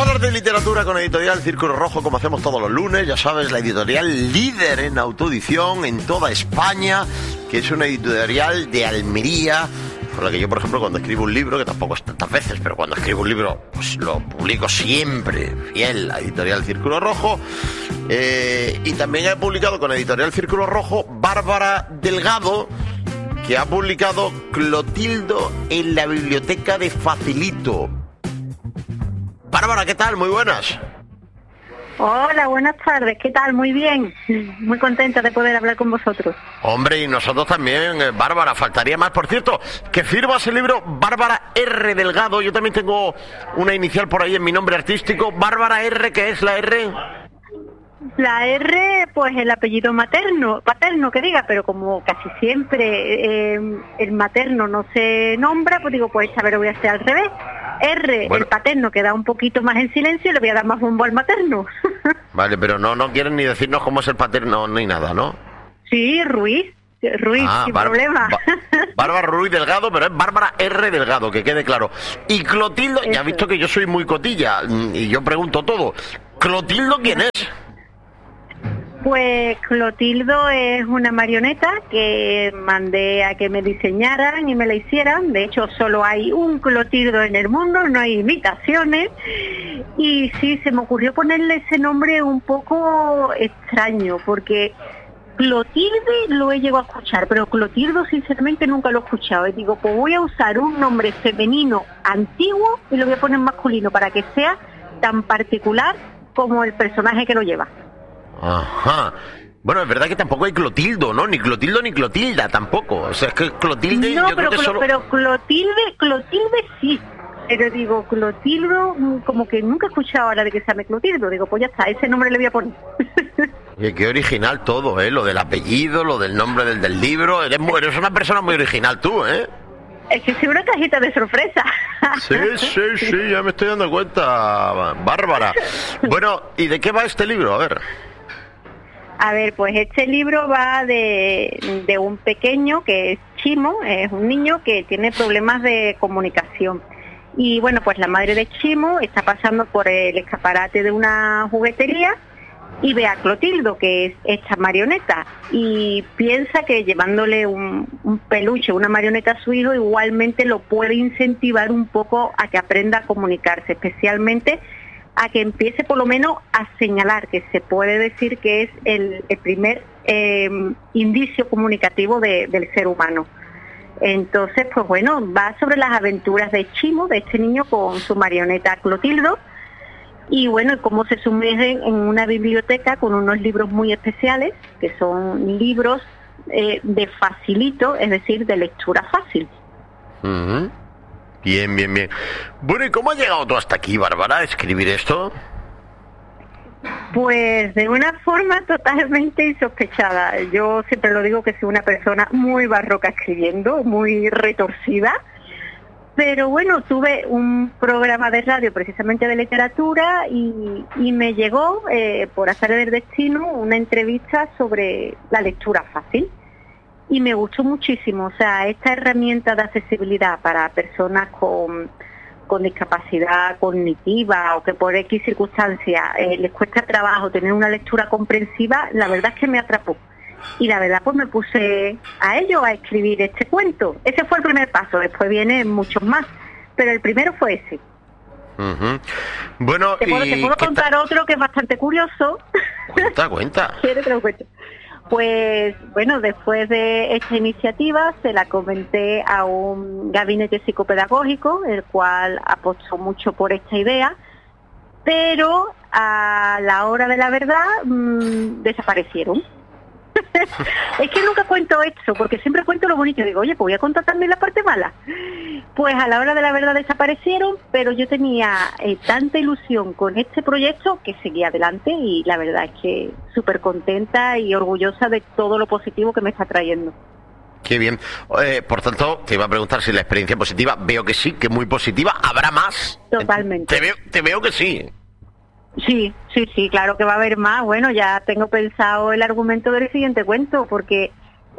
a hablar de literatura con Editorial Círculo Rojo, como hacemos todos los lunes. Ya sabes, la editorial líder en autoedición en toda España, que es una editorial de Almería, con la que yo, por ejemplo, cuando escribo un libro, que tampoco es tantas veces, pero cuando escribo un libro, pues lo publico siempre, fiel a Editorial Círculo Rojo. Y también he publicado con Editorial Círculo Rojo Bárbara Delgado, que ha publicado Clotildo en la biblioteca de Facilito. Bárbara, ¿qué tal? Muy buenas. Hola, buenas tardes. ¿Qué tal? Muy bien. Muy contenta de poder hablar con vosotros. Hombre, y nosotros también, Bárbara. Faltaría más. Por cierto, que firmas el libro Bárbara R. Delgado. Yo también tengo una inicial por ahí en mi nombre artístico. Bárbara R. ¿Qué es la R? La R, pues el apellido paterno que diga, pero como casi siempre el materno no se nombra, pues digo, pues esta vez lo voy a hacer al revés. R, bueno, el paterno queda un poquito más en silencio y le voy a dar más bombo al materno. Vale, pero no quieren ni decirnos cómo es el paterno ni nada, ¿no? Sí, Ruiz, sin problema. Bárbara Ruiz Delgado, pero es Bárbara R. Delgado, que quede claro. Y Clotildo, ya has visto que yo soy muy cotilla y yo pregunto todo. ¿Clotildo quién es? Pues Clotildo es una marioneta que mandé a que me diseñaran y me la hicieran. De hecho, solo hay un Clotildo en el mundo, no hay imitaciones. Y sí, se me ocurrió ponerle ese nombre un poco extraño, porque Clotilde lo he llegado a escuchar, pero Clotildo sinceramente nunca lo he escuchado. Y digo, pues voy a usar un nombre femenino antiguo y lo voy a poner masculino para que sea tan particular como el personaje que lo lleva. Ajá. Bueno, es verdad que tampoco hay Clotildo, ¿no? Ni Clotildo ni Clotilda tampoco. O sea, es que Clotilde... No, yo pero, creo que solo... pero Clotilde sí. Pero digo, Clotildo, como que nunca he escuchado ahora de que se llame Clotildo. Digo, pues ya está, ese nombre le voy a poner. Oye, qué original todo, ¿eh? Lo del apellido, lo del nombre del libro. Eres una persona muy original tú, ¿eh? Es que soy una cajita de sorpresa. Sí, ya me estoy dando cuenta, Bárbara. Bueno, ¿y de qué va este libro? A ver, pues este libro va de un pequeño que es Chimo, es un niño que tiene problemas de comunicación. Y bueno, pues la madre de Chimo está pasando por el escaparate de una juguetería y ve a Clotildo, que es esta marioneta, y piensa que llevándole un peluche, una marioneta a su hijo, igualmente lo puede incentivar un poco a que aprenda a comunicarse, especialmente a que empiece por lo menos a señalar, que se puede decir que es el primer indicio comunicativo del ser humano. Entonces, pues bueno, va sobre las aventuras de Chimo, de este niño con su marioneta Clotildo, y bueno, cómo se sumergen en una biblioteca con unos libros muy especiales, que son libros de facilito, es decir, de lectura fácil. Uh-huh. Bien. Bueno, ¿y cómo has llegado tú hasta aquí, Bárbara, a escribir esto? Pues de una forma totalmente insospechada. Yo siempre lo digo que soy una persona muy barroca escribiendo, muy retorcida. Pero bueno, tuve un programa de radio precisamente de literatura y me llegó, por azar del destino, una entrevista sobre la lectura fácil. Y me gustó muchísimo, o sea, esta herramienta de accesibilidad para personas con discapacidad cognitiva o que por X circunstancias les cuesta trabajo tener una lectura comprensiva, la verdad es que me atrapó. Y la verdad pues me puse a ello, a escribir este cuento. Ese fue el primer paso, después vienen muchos más, pero el primero fue ese. Uh-huh. Bueno, te puedo contar otro que es bastante curioso. Cuenta. ¿Quieres que lo cuente? Pues bueno, después de esta iniciativa se la comenté a un gabinete psicopedagógico, el cual apostó mucho por esta idea, pero a la hora de la verdad desaparecieron. Es que nunca cuento esto, porque siempre cuento lo bonito. Digo, oye, pues voy a contar también la parte mala. Pues a la hora de la verdad desaparecieron, pero yo tenía tanta ilusión con este proyecto que seguí adelante y la verdad es que súper contenta y orgullosa de todo lo positivo que me está trayendo. Qué bien. Por tanto, te iba a preguntar si la experiencia positiva, veo que sí, que muy positiva. ¿Habrá más? Totalmente. Te veo que sí. Sí, claro que va a haber más. Bueno, ya tengo pensado el argumento del siguiente cuento, porque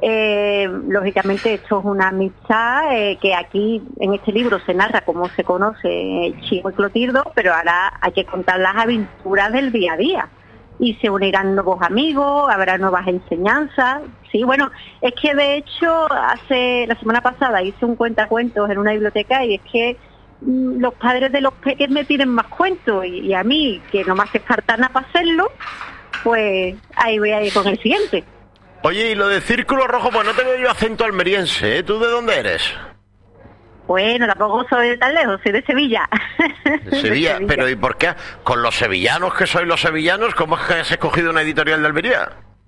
Lógicamente esto es una amistad que aquí en este libro se narra cómo se conoce Chimo y Clotildo, pero ahora hay que contar las aventuras del día a día. Y se unirán nuevos amigos, habrá nuevas enseñanzas. Sí, bueno, es que de hecho la semana pasada hice un cuentacuentos en una biblioteca y es que los padres de los peques me piden más cuentos y a mí, que no me hace falta nada para hacerlo, pues ahí voy a ir con el siguiente. Oye, y lo de Círculo Rojo, pues no te veo yo acento almeriense, ¿eh? ¿Tú de dónde eres? Bueno, tampoco soy de tan lejos, soy de Sevilla. De Sevilla, pero ¿y por qué? Con los sevillanos que sois los sevillanos, ¿cómo es que has escogido una editorial de Almería?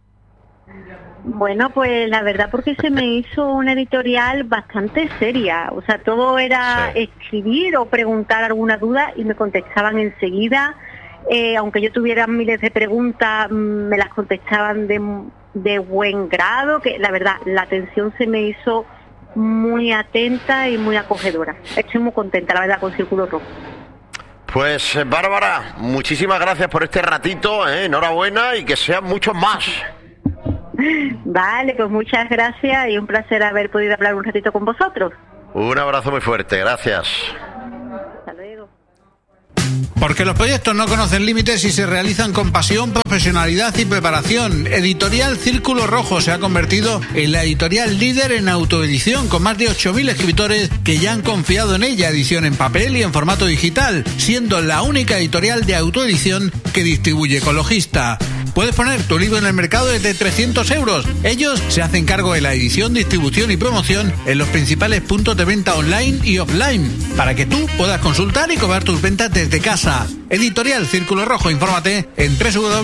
Bueno, pues la verdad porque se me hizo una editorial bastante seria. O sea, todo era escribir o preguntar alguna duda y me contestaban enseguida. Aunque yo tuviera miles de preguntas, me las contestaban de buen grado, que la verdad, la atención se me hizo muy atenta y muy acogedora. Estoy muy contenta, la verdad, con Círculo Rojo. Pues Bárbara, muchísimas gracias por este ratito, enhorabuena y que sean muchos más. Vale, pues muchas gracias y un placer haber podido hablar un ratito con vosotros. Un abrazo muy fuerte, gracias. Hasta luego. Porque los proyectos no conocen límites y se realizan con pasión, profesionalidad y preparación. Editorial Círculo Rojo se ha convertido en la editorial líder en autoedición, con más de 8.000 escritores que ya han confiado en ella, edición en papel y en formato digital, siendo la única editorial de autoedición que distribuye Ecologista. Puedes poner tu libro en el mercado desde 300 euros. Ellos se hacen cargo de la edición, distribución y promoción en los principales puntos de venta online y offline, para que tú puedas consultar y cobrar tus ventas desde casa. Editorial Círculo Rojo, infórmate en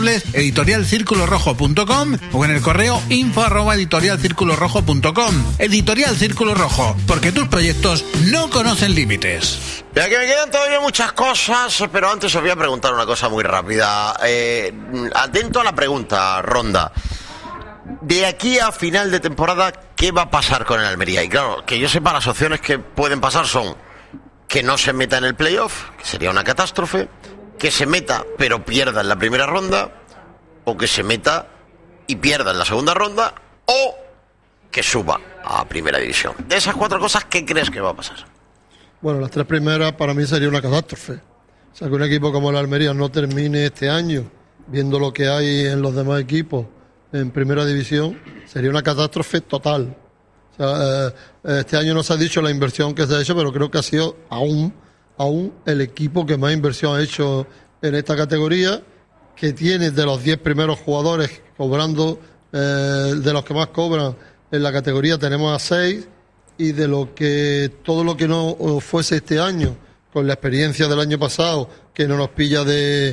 www.editorialcirculorrojo.com o en el correo info@editorialcirculorrojo.com. Editorial Círculo Rojo, porque tus proyectos no conocen límites. Ya que me quedan todavía muchas cosas, pero antes os voy a preguntar una cosa muy rápida. Atento a la pregunta, Ronda. De aquí a final de temporada, ¿qué va a pasar con el Almería? Y claro, que yo sepa, las opciones que pueden pasar son que no se meta en el playoff, que sería una catástrofe, que se meta pero pierda en la primera ronda, o que se meta y pierda en la segunda ronda, o que suba a primera división. De esas cuatro cosas, ¿qué crees que va a pasar? Bueno, las tres primeras para mí sería una catástrofe. O sea, que un equipo como el Almería no termine este año, viendo lo que hay en los demás equipos en primera división, sería una catástrofe total. O sea, este año no se ha dicho la inversión que se ha hecho, pero creo que ha sido aún el equipo que más inversión ha hecho en esta categoría, que tiene de los 10 primeros jugadores cobrando, de los que más cobran en la categoría tenemos a 6, y de lo que todo lo que no fuese este año, con la experiencia del año pasado, que no nos pilla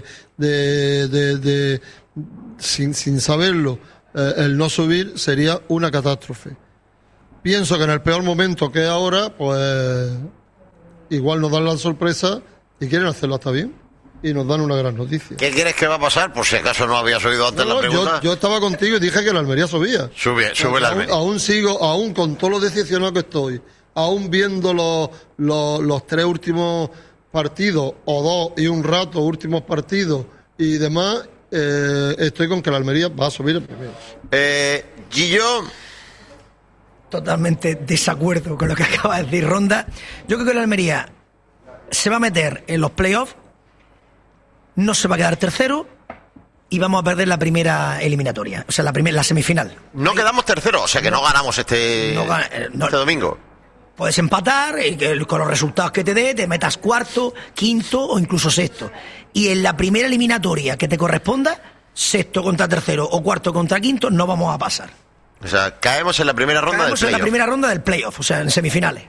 sin saberlo, el no subir sería una catástrofe. Pienso que en el peor momento que es ahora, pues igual nos dan la sorpresa y quieren hacerlo hasta bien y nos dan una gran noticia. ¿Qué crees que va a pasar? Por si acaso no habías oído antes la pregunta. Yo estaba contigo y dije que la Almería subía. Sube la Almería. Aún con todo lo decepcionado que estoy, aún viendo los 3 últimos partidos, o 2 y un rato últimos partidos y demás, estoy con que la Almería va a subir el primero. Gillo. Totalmente desacuerdo con lo que acaba de decir Ronda. Yo creo que la Almería se va a meter en los playoffs, no se va a quedar tercero y vamos a perder la primera eliminatoria, o sea, la semifinal. No quedamos terceros, o sea que no ganamos este domingo. Puedes empatar y con los resultados que te dé, te metas cuarto, quinto o incluso sexto. Y en la primera eliminatoria que te corresponda, sexto contra tercero o cuarto contra quinto, no vamos a pasar. O sea, caemos en la primera ronda del playoff. En la primera ronda del playoff, o sea, en semifinales.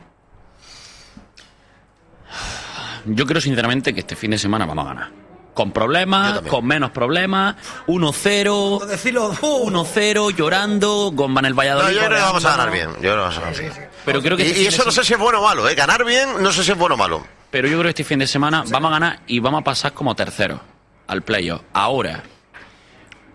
Yo creo sinceramente que este fin de semana vamos a ganar. Con problemas, con menos problemas, 1-0, 1-0, llorando, Gomba en el Valladolid. No, yo creo que vamos a ganar bien. Pero creo que y eso no sé si es bueno o malo, ganar bien no sé si es bueno o malo. Pero yo creo que este fin de semana vamos a ganar y vamos a pasar como terceros al playoff. Ahora,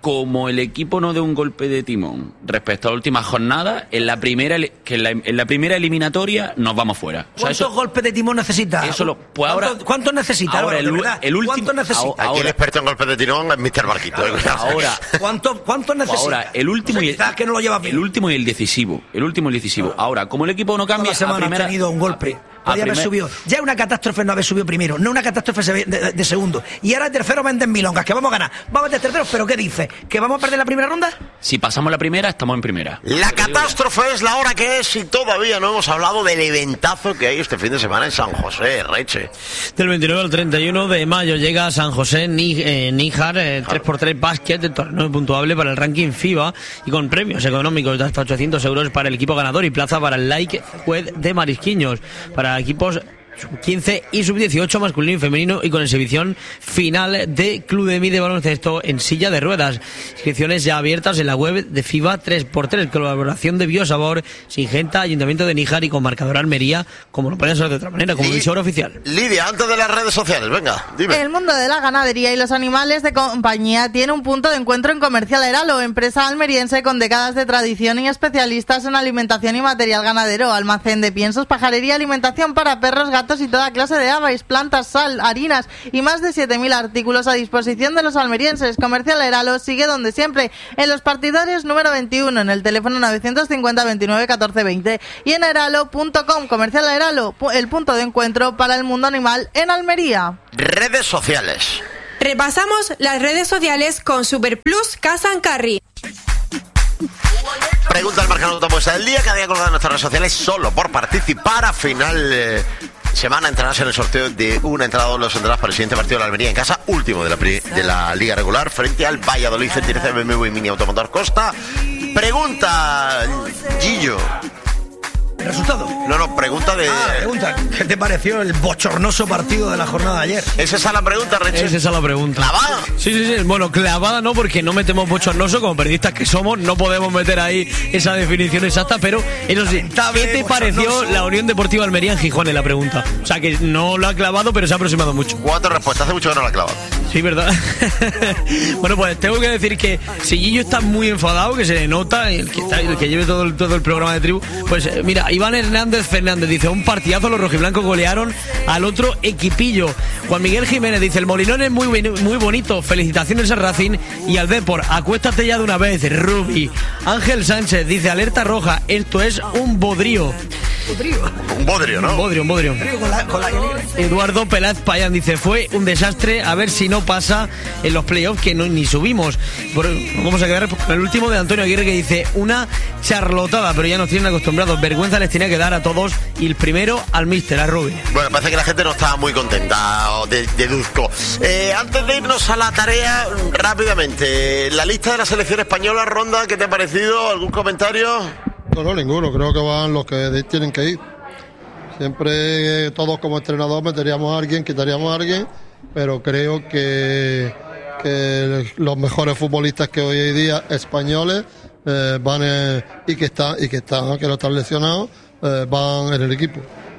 como el equipo no dé un golpe de timón respecto a la última jornada, en la primera eliminatoria nos vamos fuera. O sea, ¿cuántos golpes de timón necesita? ¿Cuántos necesita? Ahora, el último. ¿Cuántos necesita? Aquí el experto en golpes de timón es Mr. Marquito. Ahora, ¿cuántos necesita? Ahora, el último y que no lo lleva bien. El último y el decisivo. Ahora, como el equipo no cambia, a primera ha tenido un golpe. Podría haber subido. Ya es una catástrofe no haber subido primero, no una catástrofe de segundo. Y ahora el tercero venden milongas, que vamos a ganar. Vamos a meter terceros, pero ¿qué dice? ¿Que vamos a perder la primera ronda? Si pasamos la primera, estamos en primera. La catástrofe es la hora que es y todavía no hemos hablado del eventazo que hay este fin de semana en San José, Reche. Del 29 al 31 de mayo llega a San José Níjar 3x3 básquet, el torneo puntuable para el ranking FIBA y con premios económicos de hasta 800 euros para el equipo ganador y plaza para el Like Juez de Marisquiños, para equipos sub-15 y sub-18 masculino y femenino, y con exhibición final de Club de Mí de baloncesto en silla de ruedas. Inscripciones ya abiertas en la web de FIBA 3x3, colaboración de Biosabor, Singenta, Ayuntamiento de Níjar y con marcador Almería, como no puede ser de otra manera, como visor oficial. Lidia, antes de las redes sociales, venga, dime. El mundo de la ganadería y los animales de compañía tiene un punto de encuentro en Comercial Heralo, empresa almeriense con décadas de tradición y especialistas en alimentación y material ganadero, almacén de piensos, pajarería, alimentación para perros, gatos y toda clase de aves, plantas, sal, harinas y más de 7.000 artículos a disposición de los almerienses. Comercial Heralo sigue donde siempre, en Los Partidarios número 21, en el teléfono 950 29 14 20 y en heralo.com. Comercial Heralo, el punto de encuentro para el mundo animal en Almería. Redes sociales. Repasamos las redes sociales con Superplus Casa & Carry. Pregunta al marcador puesta del día, cada día colgado en nuestras redes sociales solo por participar. A final semana entrarás en el sorteo de una entrada o dos entradas para el siguiente partido de la Almería en casa, último de la Liga Regular, frente al Valladolid, Centro BMW y Mini Automotor Costa. Pregunta, Gillo. ¿El resultado? No, pregunta de... pregunta. ¿Qué te pareció el bochornoso partido de la jornada de ayer? ¿Es esa la pregunta, Reche? Es esa la pregunta. ¿Clavada? Sí. Bueno, clavada no, porque no metemos bochornoso, como periodistas que somos, no podemos meter ahí esa definición exacta, pero eso sí, ¿qué te pareció la Unión Deportiva Almería en Gijón? Es la pregunta. O sea, que no lo ha clavado, pero se ha aproximado mucho. 4 respuestas, hace mucho que no la ha clavado. Sí, ¿verdad? Bueno, pues tengo que decir que si Gillo está muy enfadado, que se le nota, el que lleve todo el programa de tribu, pues mira, Iván Hernández Fernández dice: un partidazo, los rojiblancos golearon al otro equipillo. Juan Miguel Jiménez dice: el Molinón es muy bonito, felicitaciones al Racing y al Depor, acuéstate ya de una vez, Rubi. Ángel Sánchez dice: alerta roja, esto es un bodrio. Un bodrio, ¿no? Un bodrio. Eduardo Peláez Payán dice: fue un desastre, a ver si no pasa en los playoffs, que no, ni subimos. Vamos a quedar con el último de Antonio Aguirre, que dice: una charlotada, pero ya nos tienen acostumbrados, vergüenza les tenía que dar a todos, y el primero al míster, a Rubí. Bueno, parece que la gente no está muy contenta, deduzco. Antes de irnos a la tarea, rápidamente, la lista de la selección española, Ronda, ¿qué te ha parecido? ¿Algún comentario? No, ninguno, creo que van los que tienen que ir. Siempre todos como entrenador meteríamos a alguien, quitaríamos a alguien, pero creo que los mejores futbolistas que hoy en día españoles van que no están lesionados, van en el equipo.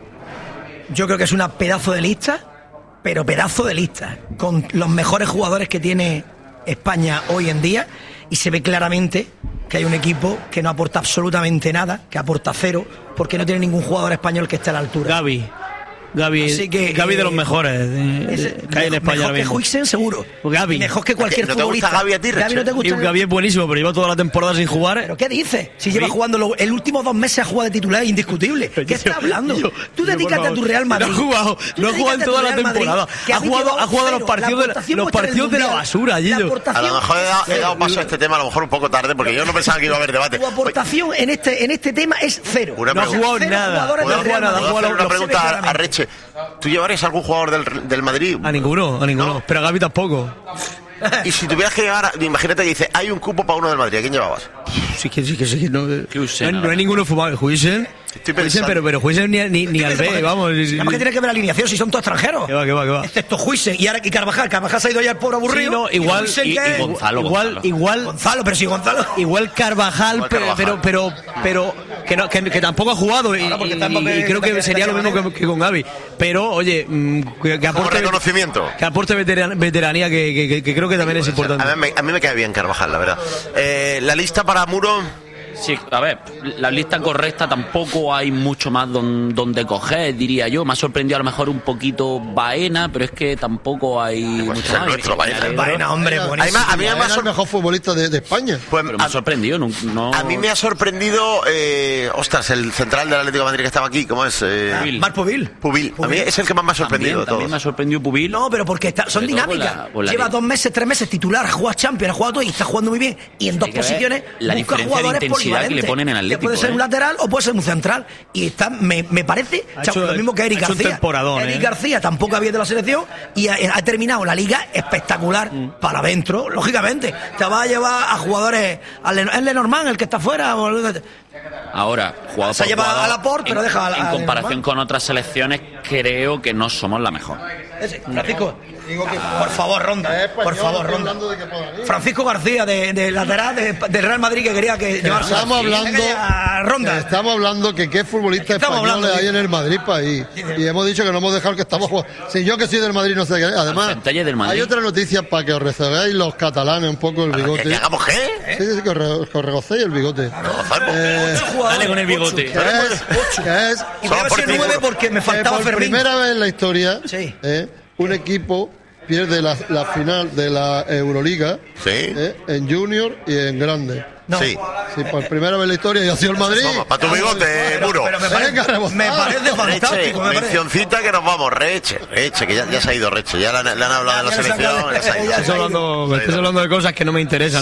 Yo creo que es una pedazo de lista, pero pedazo de lista, con los mejores jugadores que tiene España hoy en día, y se ve claramente que hay un equipo que no aporta absolutamente nada, que aporta cero, porque no tiene ningún jugador español que esté a la altura. Gavi de los mejores que hay en España. Mejor que Huijsen, seguro. Gavi. Mejor que cualquier futbolista. ¿No te gusta Gavi a ti, Gavi no te gusta? Gavi es buenísimo, pero lleva toda la temporada sin jugar. ¿Pero qué dices? Si lleva jugando el último 2 meses a jugar de titular, indiscutible. ¿Qué estás hablando? Tú dedícate a tu Real Madrid. No ha jugado en toda la temporada. Ha jugado los partidos de la basura, Gillo. A lo mejor he dado paso a este tema a lo mejor un poco tarde, porque yo no pensaba que iba a haber debate. Tu aportación en este tema es cero. No ha jugado nada. ¿Puedo hacer una pregunta a Reche? ¿Tú llevarías algún jugador del Madrid? A ninguno. ¿No? Pero a Gavi tampoco. Y si tuvieras que llevar, imagínate que dice, hay un cupo para uno del Madrid, ¿a quién llevabas? Sí. No hay ninguno fumado. Huijsen. Pero Huijsen ni al B, vamos. Además que tiene que ver la alineación, si son todos extranjeros. ¿Qué va? Excepto Huijsen y Carvajal. Carvajal se ha ido ya al pobre aburrido. Sí, no, igual Gonzalo, pero si Gonzalo. Igual Carvajal, pero que tampoco ha jugado y creo que sería lo mismo que con Gavi. Pero, oye, que aporte reconocimiento. Que aporte veteranía que creo que también es importante. A mí me cae bien Carvajal, la verdad. La lista para Muro... Sí, a ver, la lista correcta tampoco hay mucho más donde coger, diría yo. Me ha sorprendido a lo mejor un poquito Baena, pero es que tampoco hay mucho más. Nuestro Baena, hombre, buenísimo. A mí además es el mejor futbolista de España. Pues pero me ha sorprendido, no... A mí me ha sorprendido, ostras, el central del Atlético de Madrid que estaba aquí, ¿cómo es? Marc Pubil. A mí es el que más me ha sorprendido de todos. También me ha sorprendido Pubil. No, pero porque son dinámicas. Lleva 2 meses, 3 meses titular, ha jugado Champions, ha jugado todo y está jugando muy bien. Y en 2 posiciones la busca diferencia jugadores de intensidad que le ponen en Atlético. Que puede ser un lateral o puede ser un central. Y está, me parece lo mismo que Eric García. Eric García tampoco había de la selección y ha terminado la liga espectacular para adentro, lógicamente. Te va a llevar a jugadores. Es Lenormand el que está afuera. Ahora, jugador se lleva a Laporte, pero deja en comparación con otras selecciones, creo que no somos la mejor. Francisco, por favor, Ronda. Por favor, Ronda. Francisco García, de lateral de Real Madrid, que quería que llevarse. Estamos hablando que qué futbolistas españoles hay en el Madrid país. Y hemos dicho que no hemos dejado que estamos jugando. Si yo que soy del Madrid no sé qué. Además, hay otra noticia para que os rezagáis los catalanes un poco el bigote. ¿Que hagamos qué? Sí, que os regocéis el bigote. Dale con el bigote. Que es y voy a ser 9 porque me faltaba por Fermín. Primera vez en la historia, un equipo pierde la final de la Euroliga en Junior y en Grande. No. Sí, por primera vez en la historia y ha sido el Madrid. Toma, para tu bigote, Muro. Pero me parece fantástico. Mencioncita que nos vamos, Reche, que ya se ha ido Reche, ya le han hablado de la selección. Estás hablando de cosas que no me interesan.